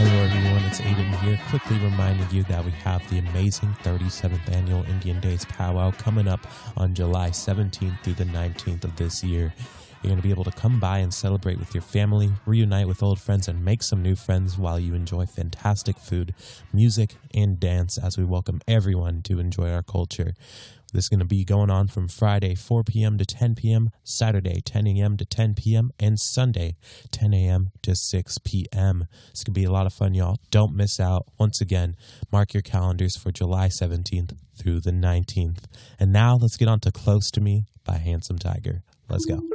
Hello everyone, it's Aiden here, quickly reminding you that we have the amazing 37th Annual Indian Days Powwow coming up on July 17th through the 19th of this year. You're going to be able to come by and celebrate with your family, reunite with old friends, and make some new friends while you enjoy fantastic food, music, and dance as we welcome everyone to enjoy our culture. This is going to be going on from Friday 4 p.m. to 10 p.m., Saturday 10 a.m. to 10 p.m., and Sunday 10 a.m. to 6 p.m. It's going to be a lot of fun, y'all. Don't miss out. Once again, mark your calendars for July 17th through the 19th. And now let's get on to Close to Me by Handsome Tiger. Let's go.